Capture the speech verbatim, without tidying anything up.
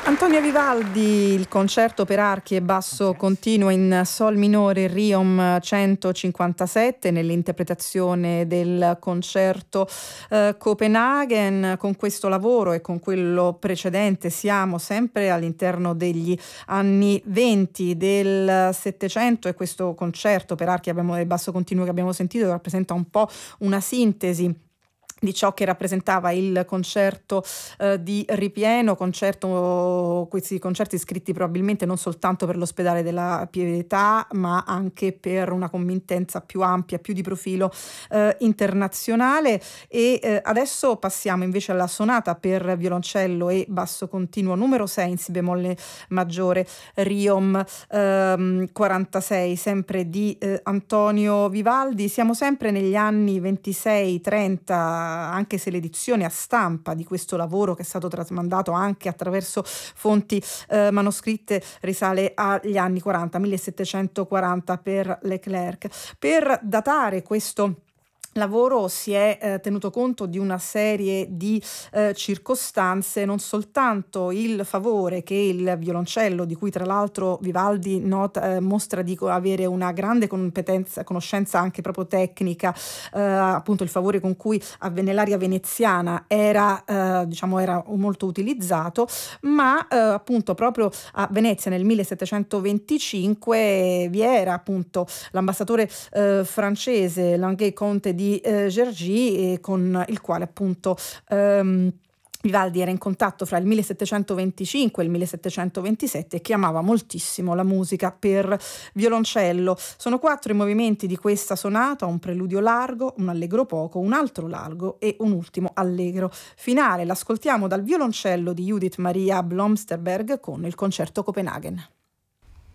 Antonio Vivaldi, il concerto per archi e basso continuo in sol minore Riom centocinquantasette nell'interpretazione del concerto eh, Copenaghen. Con questo lavoro e con quello precedente siamo sempre all'interno degli anni venti del Settecento, e questo concerto per archi e basso continuo che abbiamo sentito rappresenta un po' una sintesi di ciò che rappresentava il concerto eh, di ripieno, concerto, questi concerti scritti probabilmente non soltanto per l'ospedale della Pietà, ma anche per una committenza più ampia, più di profilo eh, internazionale. E eh, adesso passiamo invece alla sonata per violoncello e basso continuo numero sei in si bemolle maggiore, Riom ehm, quarantasei, sempre di eh, Antonio Vivaldi. Siamo sempre negli anni ventisei trenta, anche se l'edizione a stampa di questo lavoro, che è stato tramandato anche attraverso fonti eh, manoscritte, risale agli anni quaranta, millesettecentoquaranta per Leclerc. Per datare questo lavoro si è eh, tenuto conto di una serie di eh, circostanze, non soltanto il favore che il violoncello, di cui tra l'altro Vivaldi nota, eh, mostra di avere una grande competenza, conoscenza anche proprio tecnica, eh, appunto il favore con cui nell'area veneziana era, eh, diciamo, era molto utilizzato, ma eh, appunto proprio a Venezia nel millesettecentoventicinque vi era appunto l'ambasciatore eh, francese Languet Conte di di eh, Gergy, eh, con il quale appunto ehm, Vivaldi era in contatto fra il millesettecentoventicinque e il millesettecentoventisette e che amava moltissimo la musica per violoncello. Sono quattro i movimenti di questa sonata: un preludio largo, un allegro poco, un altro largo e un ultimo allegro finale. L'ascoltiamo dal violoncello di Judith Maria Blomsterberg con il concerto Copenaghen.